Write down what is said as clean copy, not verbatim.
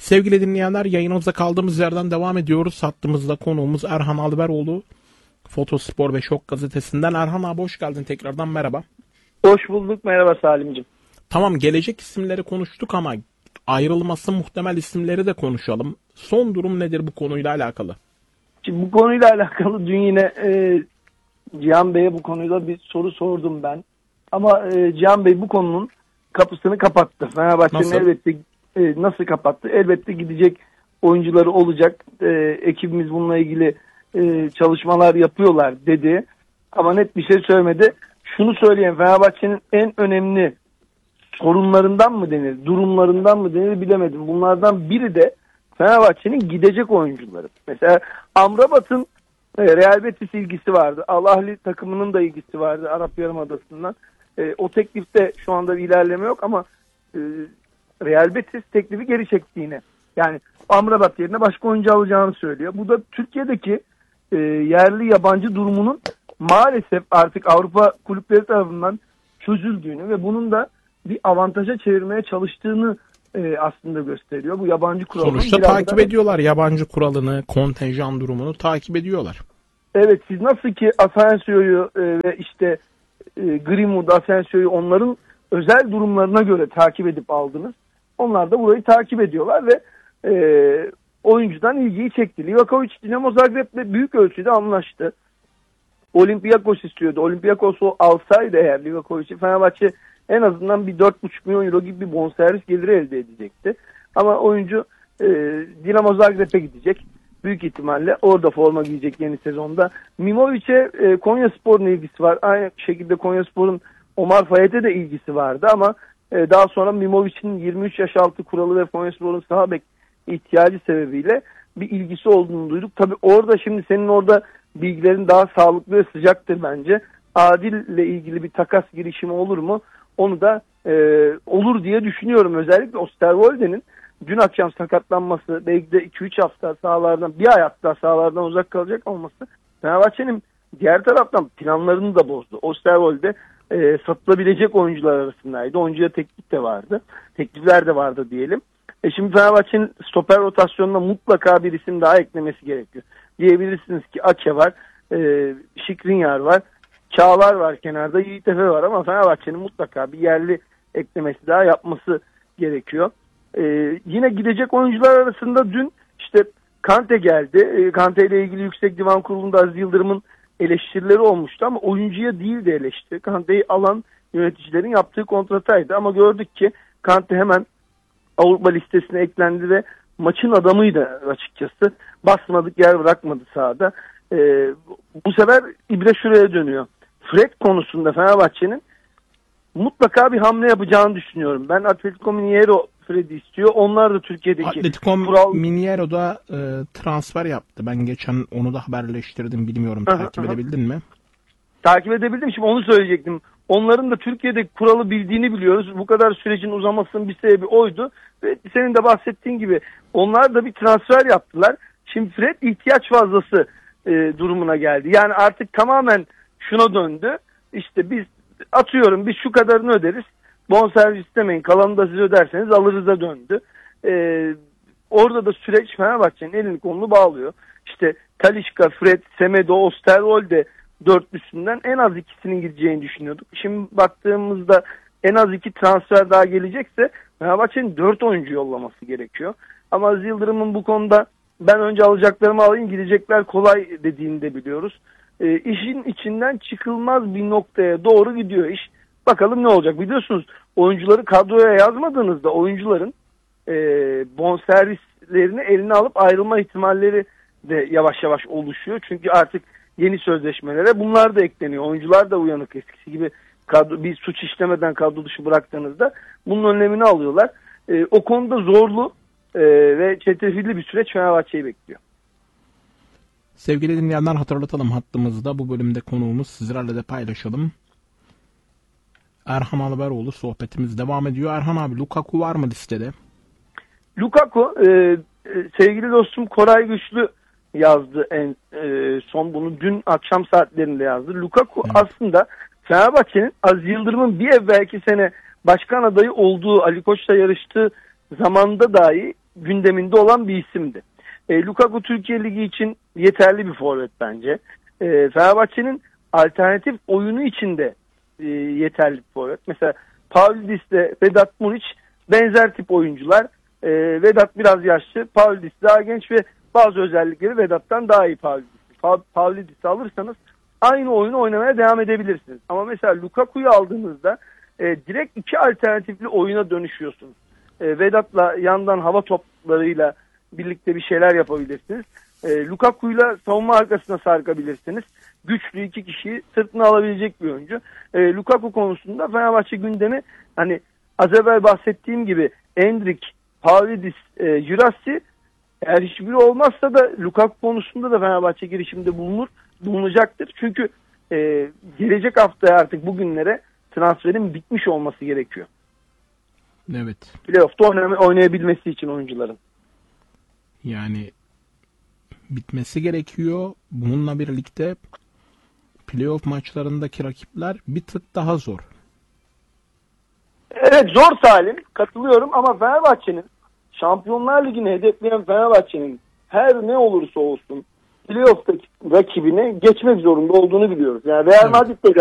Sevgili dinleyenler, yayınımıza kaldığımız yerden devam ediyoruz. Hattımızda konuğumuz Erhan Alberoğlu. Fotospor ve Şok gazetesinden. Erhan abi hoş geldin tekrardan, merhaba. Hoş bulduk, merhaba Salimciğim. Tamam, gelecek isimleri konuştuk ama ayrılması muhtemel isimleri de konuşalım. Son durum nedir bu konuyla alakalı? Şimdi bu konuyla alakalı dün yine Cihan Bey'e bu konuyla bir soru sordum ben. Ama Cihan Bey bu konunun kapısını kapattı. Fenerbahçe'nin elbette nasıl kapattı? Elbette gidecek oyuncuları olacak. Ekibimiz bununla ilgili çalışmalar yapıyorlar dedi. Ama net bir şey söylemedi. Şunu söyleyeyim, Fenerbahçe'nin en önemli sorunlarından mı denir, durumlarından mı denir bilemedim. Bunlardan biri de Fenerbahçe'nin gidecek oyuncuları. Mesela Amrabat'ın Real Betis ilgisi vardı. Al Ahly takımının da ilgisi vardı Arap Yarımadası'ndan. O teklifte şu anda bir ilerleme yok ama Real Betis teklifi geri çekti yine. Yani Amrabat yerine başka oyuncu alacağını söylüyor. Bu da Türkiye'deki yerli yabancı durumunun maalesef artık Avrupa kulüpleri tarafından çözüldüğünü ve bunun da bir avantaja çevirmeye çalıştığını aslında gösteriyor. Bu yabancı kuralını sonuçta takip ediyorlar, yabancı kuralını, kontenjan durumunu takip ediyorlar. Evet, siz nasıl ki Asensio'yu ve işte Greenwood, Asensio'yu onların özel durumlarına göre takip edip aldınız. Onlar da burayı takip ediyorlar ve oyuncudan ilgiyi çekti. Livakovic Dinamo Zagreb'le büyük ölçüde anlaştı. Olympiakos istiyordu. Olympiakos'u alsaydı eğer Livakovic'i, Fenerbahçe en azından bir 4,5 milyon euro gibi bir bonservis geliri elde edecekti. Ama oyuncu Dinamo Zagreb'e gidecek. Büyük ihtimalle orada forma giyecek yeni sezonda. Mimovic'e Konyaspor'un ilgisi var. Aynı şekilde Konyaspor'un Omar Fayet'e de ilgisi vardı ama daha sonra Mimovic'in 23 yaş altı kuralı ve Konyaspor'un saha bek ihtiyacı sebebiyle bir ilgisi olduğunu duyduk. Tabii orada şimdi senin orada bilgilerin daha sağlıklı ve sıcaktır bence. Adil'le ilgili bir takas girişimi olur mu? Onu da olur diye düşünüyorum. Özellikle Osterwolde'nin dün akşam sakatlanması, belki de 2-3 hafta sahalardan, bir ay hatta sahalardan uzak kalacak olması Fenerbahçe'nin diğer taraftan planlarını da bozdu. Osterwolde satılabilecek oyuncular arasındaydı. Oyuncuya teklif de vardı. Teklifler de vardı diyelim. Şimdi Fenerbahçe'nin stoper rotasyonuna mutlaka bir isim daha eklemesi gerekiyor. Diyebilirsiniz ki Ake var, Skriniar var, Çağlar var kenarda, Yiğit Efe var ama Fenerbahçe'nin mutlaka bir yerli eklemesi daha yapması gerekiyor. Yine gidecek oyuncular arasında dün işte Kante geldi. Kante ile ilgili Yüksek Divan Kurulu'nda Aziz Yıldırım'ın eleştirileri olmuştu ama oyuncuya değil de eleştiri. Kante'yi alan yöneticilerin yaptığı kontrataydı ama gördük ki Kante hemen Avrupa listesine eklendi ve maçın adamıydı açıkçası. Basmadık yer bırakmadı sahada. Bu sefer ibre şuraya dönüyor. Fred konusunda Fenerbahçe'nin mutlaka bir hamle yapacağını düşünüyorum. Ben Atletico Mineiro Fred'i istiyor. Onlar da Türkiye'deki Atletico Mineiro da transfer yaptı. Ben geçen onu da haberleştirdim. Bilmiyorum, takip edebildin mi? Takip edebildim. Şimdi onu söyleyecektim. Onların da Türkiye'deki kuralı bildiğini biliyoruz. Bu kadar sürecin uzamasının bir sebebi oydu. Ve senin de bahsettiğin gibi onlar da bir transfer yaptılar. Şimdi Fred ihtiyaç fazlası durumuna geldi. Yani artık tamamen şuna döndü. İşte biz atıyorum, biz şu kadarını öderiz. Bonservis istemeyin, kalanını da siz öderseniz alırız'a döndü. Orada da süreç Fenerbahçe'nin elini kolunu bağlıyor. İşte Talisca, Fred, Semedo, Osterwolde dörtlüsünden en az ikisinin gideceğini düşünüyorduk. Şimdi baktığımızda en az 2 transfer daha gelecekse Fenerbahçe'nin 4 oyuncu yollaması gerekiyor. Ama Aziz Yıldırım'ın bu konuda ben önce alacaklarımı alayım, gidecekler kolay dediğini de biliyoruz. İşin içinden çıkılmaz bir noktaya doğru gidiyor iş. Bakalım ne olacak. Biliyorsunuz oyuncuları kadroya yazmadığınızda oyuncuların bonservislerini eline alıp ayrılma ihtimalleri de yavaş yavaş oluşuyor. Çünkü artık yeni sözleşmelere bunlar da ekleniyor. Oyuncular da uyanık, eskisi gibi bir suç işlemeden kadro dışı bıraktığınızda bunun önlemini alıyorlar. O konuda zorlu ve çetrefilli bir süreç Fenerbahçe'yi bekliyor. Sevgili dinleyenler, hatırlatalım, hattımızda bu bölümde konuğumuz, sizlerle de paylaşalım. Erhan Alberoğlu, sohbetimiz devam ediyor. Erhan abi, Lukaku var mı listede? Lukaku, sevgili dostum Koray Güçlü yazdı en son, bunu dün akşam saatlerinde yazdı. Lukaku aslında Fenerbahçe'nin Aziz Yıldırım'ın bir evvelki sene başkan adayı olduğu, Ali Koç'la yarıştığı zamanda dahi gündeminde olan bir isimdi. Lukaku Türkiye Ligi için yeterli bir forvet bence. Fenerbahçe'nin alternatif oyunu için de yeterli bir forvet. Mesela Pavlidis ile Vedat Muriç benzer tip oyuncular. Vedat biraz yaşlı, Pavlidis daha genç ve bazı özellikleri Vedat'tan daha iyi Pavlidis. Pavlidis'i alırsanız aynı oyunu oynamaya devam edebilirsiniz. Ama mesela Lukaku'yu aldığınızda direkt iki alternatifli oyuna dönüşüyorsunuz. Vedat'la yandan hava toplarıyla birlikte bir şeyler yapabilirsiniz. Lukaku'yla savunma arkasına sarkabilirsiniz. Güçlü iki kişiyi sırtına alabilecek bir oyuncu. Lukaku konusunda Fenerbahçe gündemi hani az evvel bahsettiğim gibi Endrick, Pavlidis, Girassi eğer hiçbiri olmazsa da Lukaku konusunda da Fenerbahçe girişimde bulunacaktır. Çünkü gelecek haftaya artık bugünlere transferin bitmiş olması gerekiyor. Evet. Playoff'ta oynayabilmesi için oyuncuların. Yani bitmesi gerekiyor. Bununla birlikte playoff maçlarındaki rakipler bir tık daha zor. Evet zor Salim. Katılıyorum ama Fenerbahçe'nin Şampiyonlar Ligi'ni hedefleyen Fenerbahçe'nin her ne olursa olsun playoff'taki rakibine geçmek zorunda olduğunu biliyoruz. Yani Real Madrid'de